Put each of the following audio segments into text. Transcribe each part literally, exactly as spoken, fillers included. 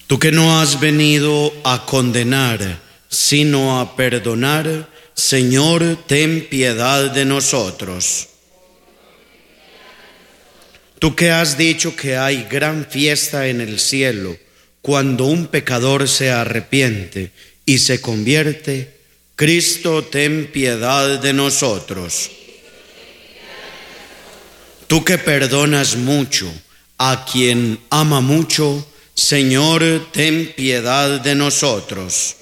Tú que no has venido a condenar, sino a perdonar, Señor, ten piedad de nosotros. Tú que has dicho que hay gran fiesta en el cielo cuando un pecador se arrepiente y se convierte, Cristo, ten piedad de nosotros. Tú que perdonas mucho a quien ama mucho, Señor, ten piedad de nosotros.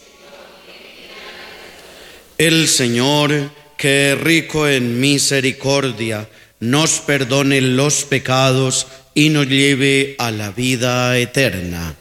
El Señor, que es rico en misericordia, nos perdone los pecados y nos lleve a la vida eterna.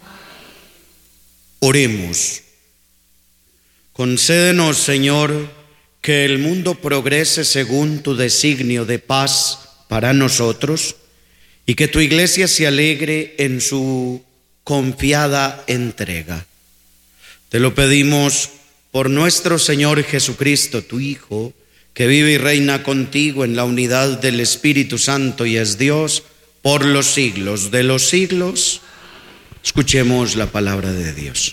Oremos. Concédenos, Señor, que el mundo progrese según tu designio de paz para nosotros y que tu Iglesia se alegre en su confiada entrega. Te lo pedimos por nuestro Señor Jesucristo, tu Hijo, que vive y reina contigo en la unidad del Espíritu Santo y es Dios por los siglos de los siglos. Escuchemos la palabra de Dios.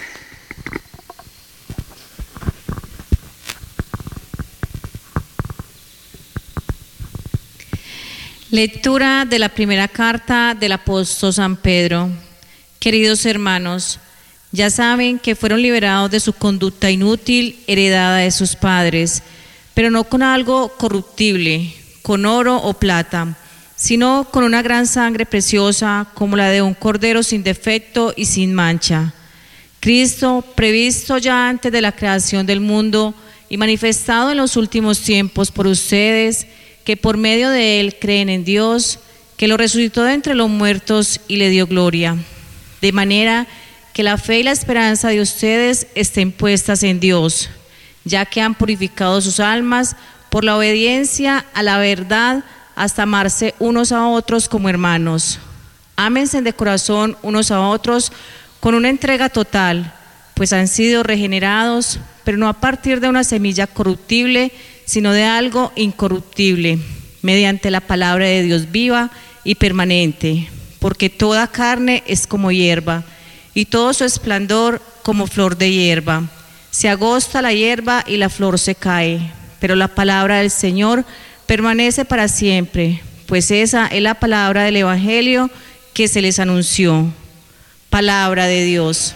Lectura de la primera carta del apóstol San Pedro. Queridos hermanos, ya saben que fueron liberados de su conducta inútil heredada de sus padres, pero no con algo corruptible, con oro o plata, sino con una gran sangre preciosa como la de un cordero sin defecto y sin mancha. Cristo, previsto ya antes de la creación del mundo y manifestado en los últimos tiempos por ustedes, que por medio de él creen en Dios, que lo resucitó de entre los muertos y le dio gloria. De manera que la fe y la esperanza de ustedes estén puestas en Dios, ya que han purificado sus almas por la obediencia a la verdad hasta amarse unos a otros como hermanos. Ámense de corazón unos a otros con una entrega total, pues han sido regenerados, pero no a partir de una semilla corruptible, sino de algo incorruptible, mediante la palabra de Dios viva y permanente, porque toda carne es como hierba, y todo su esplendor como flor de hierba. Se agosta la hierba y la flor se cae, pero la palabra del Señor permanece para siempre, pues esa es la palabra del Evangelio que se les anunció. Palabra de Dios.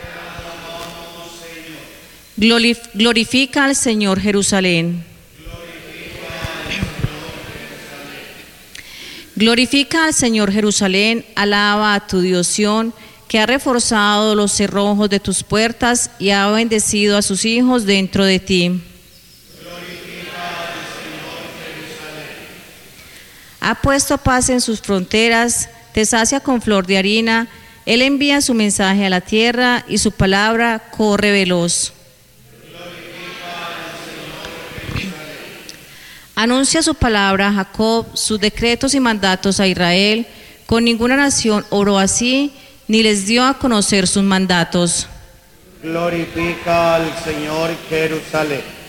Glorifica al Señor Jerusalén. Glorifica al Señor Jerusalén, alaba a tu Dios Sión, que ha reforzado los cerrojos de tus puertas y ha bendecido a sus hijos dentro de ti. Glorifica al Señor Jerusalén. Ha puesto paz en sus fronteras, te sacia con flor de harina, él envía su mensaje a la tierra y su palabra corre veloz. Anuncia su palabra a Jacob, sus decretos y mandatos a Israel. Con ninguna nación obró así, ni les dio a conocer sus mandatos. Glorifica al Señor Jerusalén.